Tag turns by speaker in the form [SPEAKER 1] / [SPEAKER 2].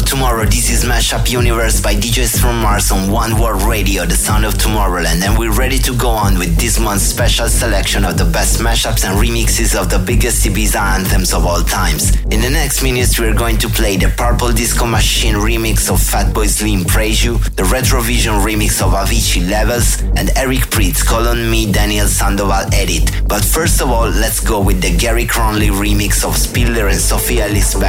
[SPEAKER 1] tomorrow. This is Mashup Universe by DJs from Mars on One World Radio, the sound of Tomorrowland. And we're ready to go on with this month's special selection of the best mashups and remixes of the biggest Ibiza anthems of all times. In the next minutes, we're going to play the Purple Disco Machine remix of Fatboy Slim Praise You, the Retrovision remix of Avicii Levels, and Eric Prydz Call on Me Daniel Sandoval edit. But first of all, let's go with the Gary Cronley remix of Spiller and Sophia Ellis